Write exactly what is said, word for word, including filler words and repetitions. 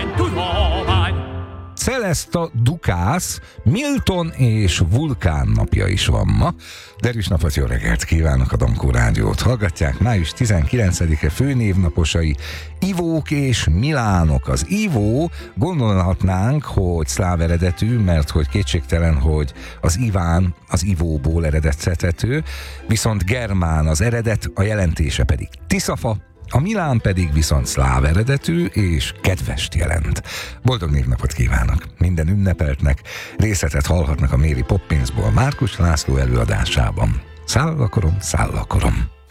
tudomány, tudomány. Celesta Dukász, Milton és Vulkán napja is van ma. Derűs napot, jó reggelt kívánok, a Dankó Rádiót hallgatják. május tizenkilencedike főnévnaposai Ivók és Milánok. Az Ivó, gondolhatnánk, hogy szláv eredetű, mert hogy kétségtelen, hogy az Iván az Ivóból eredettethető, viszont germán az eredet, a jelentése pedig Tiszafa, a Milán pedig viszont szláv eredetű és kedvest jelent. Boldog névnapot kívánok minden ünnepeltnek, részletet hallhatnak a Mary Poppinsból Márkus László előadásában. Szállakorom, szállakorom.